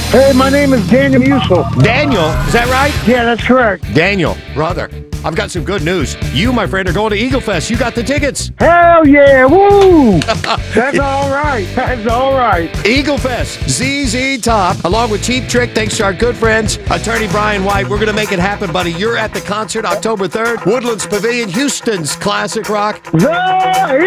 Hey, my name is Daniel Musil. Daniel, is that right? Yeah, that's correct. Daniel, brother, I've got some good news. You, my friend, are going to Eagle Fest. You got the tickets. Hell yeah, woo! That's all right. That's all right. Eagle Fest, ZZ Top, along with Cheap Trick, thanks to our good friends, attorney Brian White. We're going to make it happen, buddy. You're at the concert October 3rd, Woodlands Pavilion, Houston's classic rock. The